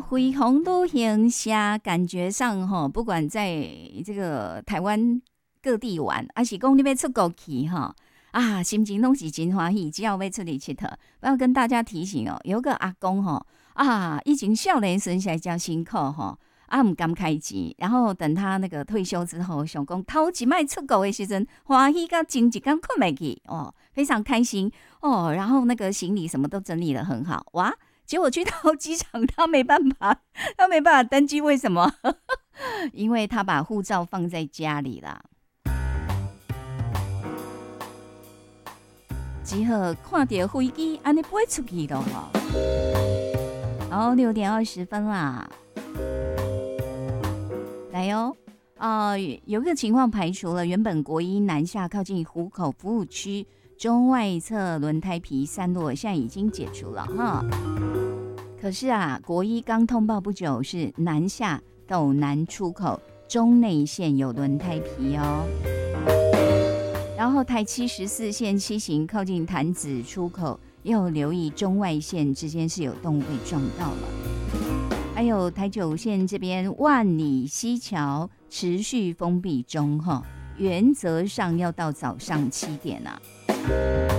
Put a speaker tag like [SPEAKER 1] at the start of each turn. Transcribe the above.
[SPEAKER 1] 飞鸿旅行社感觉上哈，不管在这个台湾各地玩，还是讲你要出国去哈啊，心情拢是真欢喜，只要要出去佚佗。我要跟大家提醒哦，有个阿公吼啊，以前少年时实在辛苦吼。啊，唔甘开钱，然后等他那个退休之后，想讲头一摆出国的时阵，欢喜到前一天困袂去哦，非常开心哦。然后那个行李什么都整理得很好，哇！结果去到机场，他没办法登机，为什么？因为他把护照放在家里啦。只好看到飞机，安尼飞出去了哈。好，6:20啦。来哟、有一个情况排除了，原本国一南下靠近湖口服务区中外侧轮胎皮散落，现在已经解除了哈。可是啊，国一刚通报不久，是南下斗南出口中内线有轮胎皮哦。然后台714线西行靠近潭子出口，要留意中外线之间是有动物被撞到了。还有台9线这边万里溪桥持续封闭中哈，原则上要到早上7点啊。